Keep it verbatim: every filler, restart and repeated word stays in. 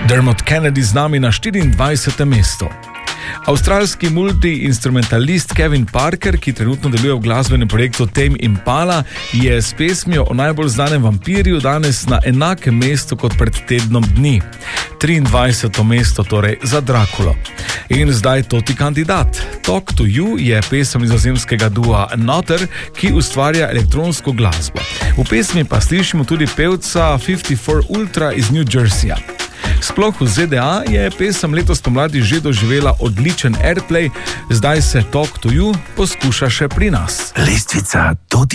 Dermot Kennedy z nami na štiriindvajsetem mestu. Avstralski multi-instrumentalist Kevin Parker, ki trenutno deluje v glasbenem projektu Tame Impala, je s pesmijo o najbolj znanem vampirju danes na enakem mestu kot pred tednom dni. triindvajseto mesto torej za Drakulo. In zdaj toti kandidat. Talk to You je pesem nizozemskega dua Notter, ki ustvarja elektronsko glasbo. V pesmi pa slišimo tudi pevca fifty-four Ultra iz New Jerseyja. Sploh v Z D A je pesem letos pomladi že doživela odličen airplay, zdaj se Talk to You poskuša še pri nas. Lestvica Toti